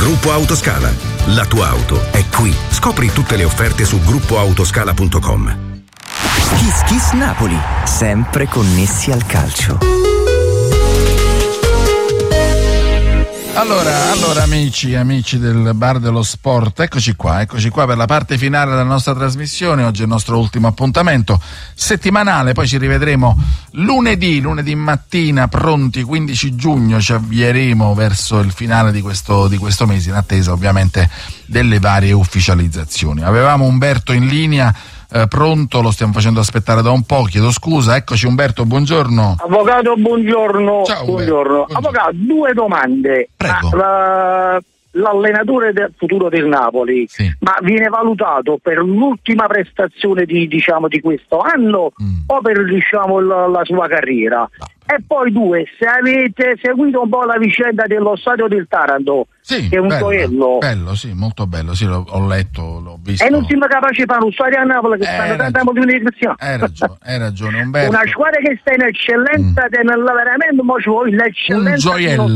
Gruppo Autoscala. La tua auto è qui. Scopri tutte le offerte su gruppoautoscala.com. Kiss Kiss Napoli, sempre connessi al calcio. Allora amici del Bar dello Sport, eccoci qua per la parte finale della nostra trasmissione. Oggi è il nostro ultimo appuntamento settimanale, poi ci rivedremo lunedì mattina, pronti. 15 giugno ci avvieremo verso il finale di questo mese, in attesa ovviamente delle varie ufficializzazioni. Avevamo Umberto in linea, pronto, lo stiamo facendo aspettare da un po', chiedo scusa. Eccoci Umberto, buongiorno. Avvocato, buongiorno. Ciao, buongiorno. Avvocato, due domande. Prego. L'allenatore del futuro del Napoli, sì, ma viene valutato per l'ultima prestazione di questo anno o per la sua carriera? No. E poi due, se avete seguito un po' la vicenda dello stadio del Taranto, sì, che è un gioiello. Bello, sì, molto bello, sì, ho letto, l'ho visto. E non siamo capaci di fare un stadio a Napoli che stanno tanta motivazione. Hai ragione Umberto. Una squadra che sta in eccellenza, veramente mo ci vuole l'eccellenza.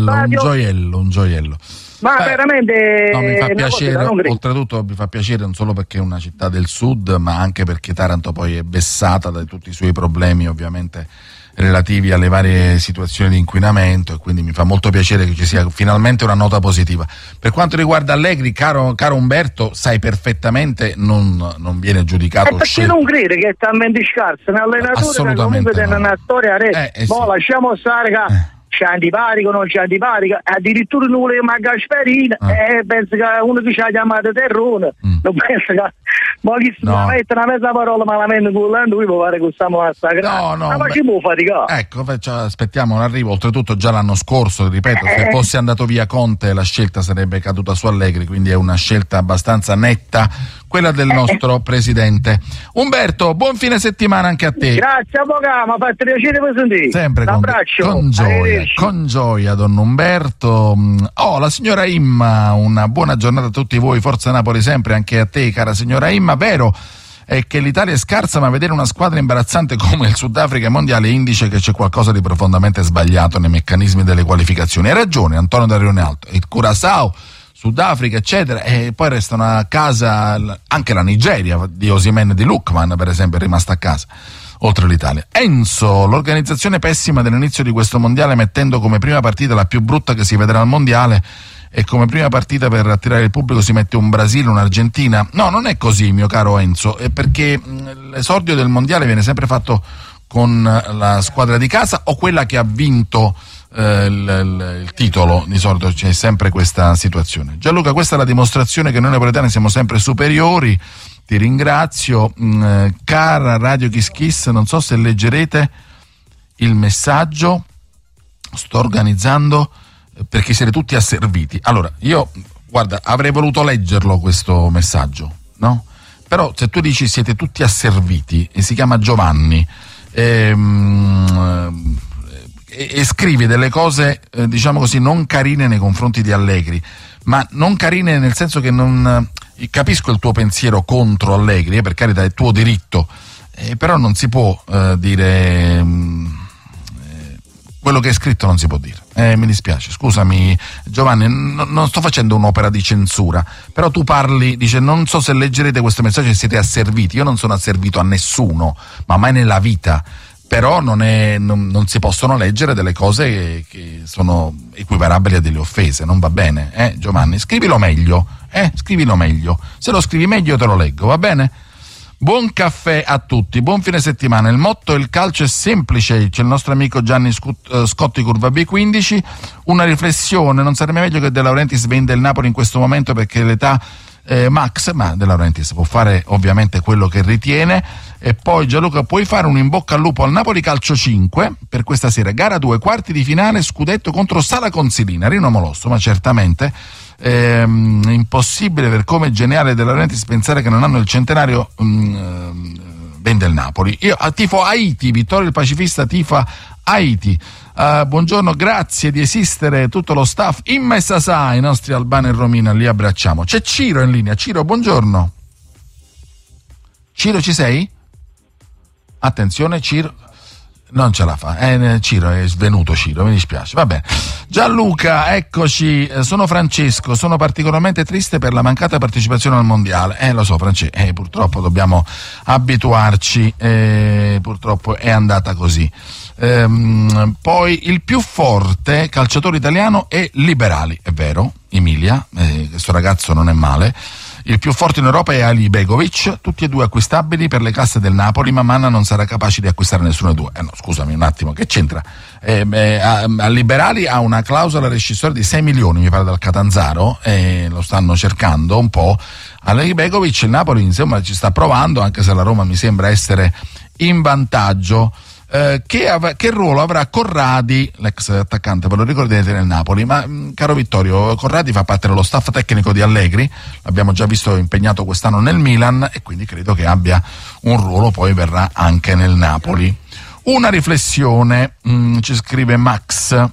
Un gioiello. Ma veramente no, mi fa piacere, oltretutto mi fa piacere non solo perché è una città del sud, ma anche perché Taranto poi è vessata da tutti i suoi problemi ovviamente relativi alle varie situazioni di inquinamento, e quindi mi fa molto piacere che ci sia finalmente una nota positiva. Per quanto riguarda Allegri, caro Umberto, sai perfettamente non viene giudicato. Perché non crede che è talmente scarso un allenatore che comunque tiene una storia sì. Lasciamo stare che c'è antipatico, non c'è antipatico, addirittura non voleva a Gasperini, penso che uno che ci ha chiamato Terrone, non penso che ma chi si mette una mezza parola malamente con lui può fare che stiamo a sagrare, ma ci può faticare. Ecco, aspettiamo l'arrivo. Oltretutto già l'anno scorso, ripeto, se fosse andato via Conte la scelta sarebbe caduta su Allegri, quindi è una scelta abbastanza netta quella del nostro presidente. Umberto, buon fine settimana anche a te. Grazie avvocato, mi ha fatto piacere per sentire. Sempre con gioia don Umberto. La signora Imma, una buona giornata a tutti voi, Forza Napoli sempre, anche a te cara signora Imma. Vero è che l'Italia è scarsa, ma vedere una squadra imbarazzante come il Sudafrica ai mondiali indice che c'è qualcosa di profondamente sbagliato nei meccanismi delle qualificazioni. Hai ragione Antonio da Rione Alto, il Curaçao, Sudafrica eccetera, e poi restano a casa anche la Nigeria di Osimhen e di Lookman per esempio è rimasta a casa, oltre l'Italia. Enzo, l'organizzazione pessima dell'inizio di questo mondiale, mettendo come prima partita la più brutta che si vedrà al mondiale, e come prima partita per attirare il pubblico si mette un Brasile, un'Argentina. No, non è così mio caro Enzo, è perché l'esordio del mondiale viene sempre fatto con la squadra di casa o quella che ha vinto il titolo. Di solito c'è sempre questa situazione. Gianluca, questa è la dimostrazione che noi napoletani siamo sempre superiori. Ti ringrazio. Cara Radio Kiss Kiss, non so se leggerete il messaggio, sto organizzando perché siete tutti asserviti. Allora, io, guarda, avrei voluto leggerlo questo messaggio, no? Però se tu dici siete tutti asserviti, e si chiama Giovanni, e scrivi delle cose, diciamo così, non carine nei confronti di Allegri, ma non carine nel senso che non capisco il tuo pensiero contro Allegri, per carità è tuo diritto, però non si può dire quello che è scritto, non si può dire. Mi dispiace, scusami Giovanni, non sto facendo un'opera di censura, però tu parli, dice non so se leggerete questo messaggio e siete asserviti. Io non sono asservito a nessuno, ma mai nella vita. Però non si possono leggere delle cose che sono equiparabili a delle offese, non va bene, Giovanni? Scrivilo meglio, se lo scrivi meglio te lo leggo, va bene? Buon caffè a tutti, buon fine settimana. Il motto il calcio è semplice, c'è il nostro amico Gianni Scotti, Curva B15. Una riflessione, non sarebbe meglio che De Laurentiis venda il Napoli in questo momento perché l'età max, ma De Laurentiis può fare ovviamente quello che ritiene. E poi Gianluca, puoi fare un in bocca al lupo al Napoli Calcio 5 per questa sera, gara 2, quarti di finale, scudetto contro Sala Consilina, Rino Molosso, ma certamente impossibile per come è geniale De Laurentiis pensare che non hanno il centenario, vende il Napoli. Io tifo Haiti, Vittorio il pacifista tifa Haiti. Buongiorno, grazie di esistere tutto lo staff in Messasà, i nostri Albano e Romina, li abbracciamo. C'è Ciro in linea. Ciro, buongiorno. Ciro, ci sei? Attenzione, Ciro. Non ce la fa, Ciro è svenuto, Ciro, mi dispiace. Va bene. Gianluca, eccoci, sono Francesco, sono particolarmente triste per la mancata partecipazione al mondiale. Lo so, Francesco, purtroppo dobbiamo abituarci, purtroppo è andata così. Poi il più forte calciatore italiano è Liberali, è vero, Emilia, questo ragazzo non è male. Il più forte in Europa è Ali Begovic, tutti e due acquistabili per le casse del Napoli, ma Manna non sarà capace di acquistare nessuno dei due. No, scusami un attimo, che c'entra? A Liberali ha una clausola rescissoria di 6 milioni, mi pare, dal Catanzaro, lo stanno cercando un po'. Ali Begovic il Napoli insomma ci sta provando, anche se la Roma mi sembra essere in vantaggio. Che ruolo avrà Corradi, l'ex attaccante, ve lo ricordate, nel Napoli? Ma caro Vittorio, Corradi fa parte dello staff tecnico di Allegri, l'abbiamo già visto impegnato quest'anno nel Milan e quindi credo che abbia un ruolo, poi verrà anche nel Napoli. Una riflessione, ci scrive Max.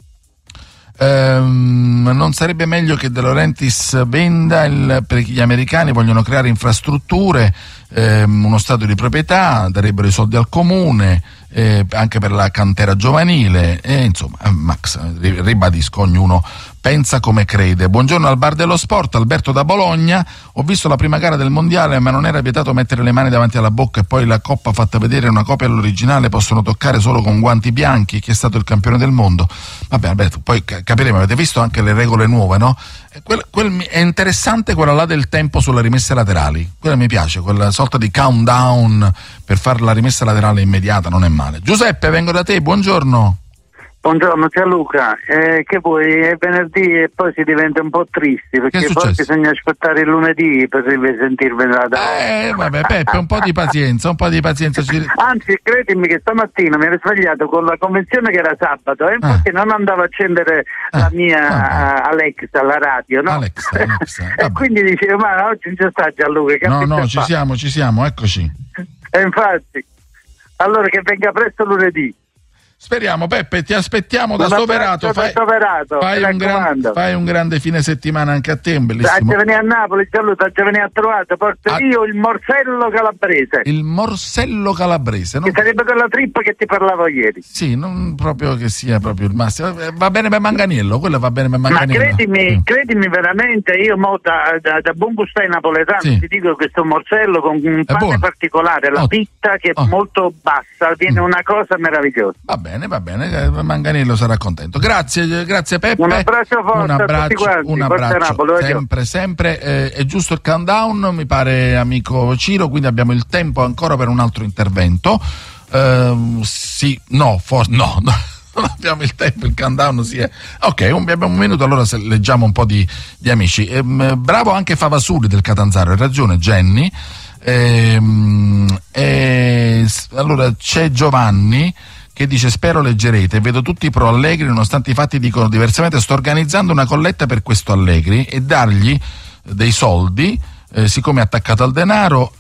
Non sarebbe meglio che De Laurentiis venda perché gli americani vogliono creare infrastrutture, uno stato di proprietà, darebbero i soldi al comune, anche per la cantera giovanile, insomma, Max, ribadisco, ognuno pensa come crede. Buongiorno al bar dello sport, Alberto da Bologna. Ho visto la prima gara del mondiale, ma non era vietato mettere le mani davanti alla bocca e poi la coppa fatta vedere una copia all'originale, possono toccare solo con guanti bianchi. Chi è stato il campione del mondo? Vabbè, Alberto, poi capiremo, avete visto anche le regole nuove, no? È interessante quella là del tempo sulle rimesse laterali, quella mi piace, quella sorta di countdown per fare la rimessa laterale immediata, non è male. Giuseppe, vengo da te, buongiorno. Buongiorno Gianluca, che vuoi? È venerdì e poi si diventa un po' tristi perché poi bisogna aspettare il lunedì per risentirvene la data. Vabbè Peppe, un po' di pazienza. Anzi, credimi che stamattina mi ero svegliato con la convinzione che era sabato e infatti non andavo a accendere la mia Alexa, la radio, no? Alexa. E quindi dicevo, ma oggi non c'è sta Gianluca. No, ci siamo, eccoci. E infatti, allora che venga presto lunedì. Speriamo, Peppe, ti aspettiamo da Soverato. Fai un grande fine settimana anche a te, un bellissimo. Già venire a Napoli, Gianluca, già venire a trovare, porto io il morsello calabrese. Il morsello calabrese, no? Che sarebbe quella trippa che ti parlavo ieri. Sì, non proprio che sia proprio il massimo. Va bene per Manganiello, quello va bene per Manganiello. Ma credimi veramente, io da buon gustai napoletano ti dico che questo morsello con un pane particolare, la pitta che è molto bassa, viene una cosa meravigliosa. Va bene, Manganiello sarà contento. Grazie Peppe. Un abbraccio forte a tutti quanti. Un abbraccio, sempre. È giusto il countdown, mi pare, amico Ciro, quindi abbiamo il tempo ancora per un altro intervento. Non abbiamo il tempo, il countdown ok, abbiamo un minuto, allora se leggiamo un po' di amici. Bravo anche Favasuli del Catanzaro, hai ragione Jenny. Allora c'è Giovanni che dice: spero leggerete, vedo tutti pro Allegri nonostante i fatti dicono diversamente, sto organizzando una colletta per questo Allegri e dargli dei soldi, siccome è attaccato al denaro.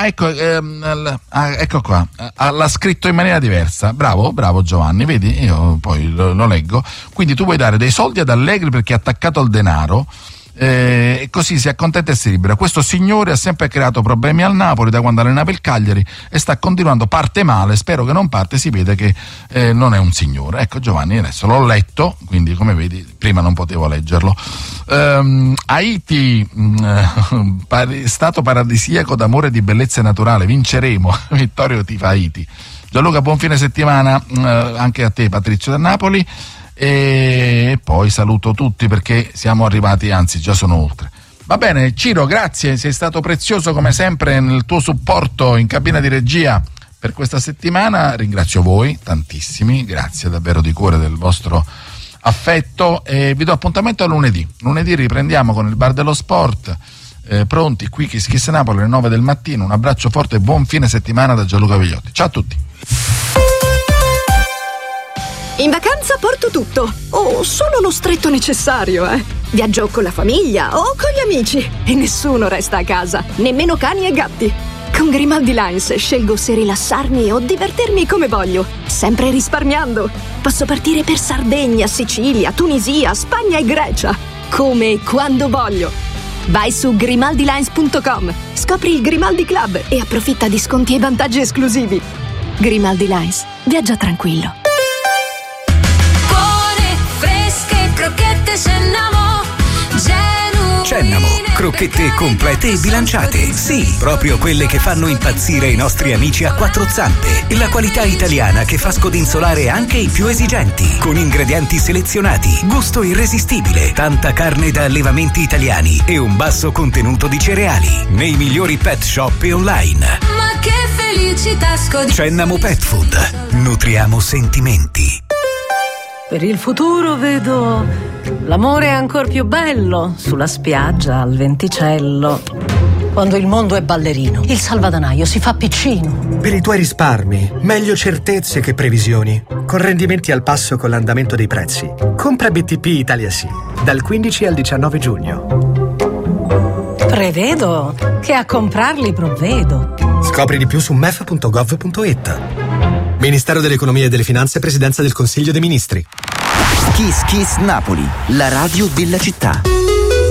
Ecco qua, l'ha scritto in maniera diversa. Bravo Giovanni, vedi, io poi lo leggo. Quindi tu vuoi dare dei soldi ad Allegri perché è attaccato al denaro, e così si accontenta e si libera. Questo signore ha sempre creato problemi al Napoli da quando allenava il Cagliari e sta continuando, parte male, spero che non parte, si vede che non è un signore. Ecco Giovanni, adesso l'ho letto, quindi come vedi prima non potevo leggerlo. Haiti, stato paradisiaco d'amore e di bellezza naturale, vinceremo. Vittorio tifa Haiti. Gianluca, buon fine settimana anche a te, Patrizio da Napoli. E poi saluto tutti perché siamo arrivati, anzi già sono oltre. Va bene, Ciro, grazie, sei stato prezioso come sempre nel tuo supporto in cabina di regia per questa settimana. Ringrazio voi tantissimi, grazie davvero di cuore del vostro affetto e vi do appuntamento a lunedì. Lunedì riprendiamo con il bar dello sport, pronti qui Kiss Kiss Napoli alle 9 del mattino. Un abbraccio forte e buon fine settimana da Gianluca Vigliotti. Ciao a tutti. In vacanza porto tutto, solo lo stretto necessario, Viaggio con la famiglia o con gli amici e nessuno resta a casa, nemmeno cani e gatti. Con Grimaldi Lines scelgo se rilassarmi o divertirmi come voglio, sempre risparmiando. Posso partire per Sardegna, Sicilia, Tunisia, Spagna e Grecia, come e quando voglio. Vai su grimaldilines.com, scopri il Grimaldi Club e approfitta di sconti e vantaggi esclusivi. Grimaldi Lines. Viaggia tranquillo. Buone, fresche, crocchette Cennamo. Cennamo, crocchette complete e bilanciate. Sì, proprio quelle che fanno impazzire i nostri amici a quattro zampe. La qualità italiana che fa scodinzolare anche i più esigenti. Con ingredienti selezionati, gusto irresistibile, tanta carne da allevamenti italiani e un basso contenuto di cereali. Nei migliori pet shop e online. Ma che felicità Cennamo Pet Food. Nutriamo sentimenti. Per il futuro vedo l'amore ancor più bello sulla spiaggia al venticello. Quando il mondo è ballerino, il salvadanaio si fa piccino. Per i tuoi risparmi, meglio certezze che previsioni. Con rendimenti al passo con l'andamento dei prezzi. Compra BTP Italia Sì, dal 15 al 19 giugno. Prevedo che a comprarli provvedo. Scopri di più su mef.gov.it. Ministero dell'Economia e delle Finanze, Presidenza del Consiglio dei Ministri. Kiss Kiss Napoli, la radio della città.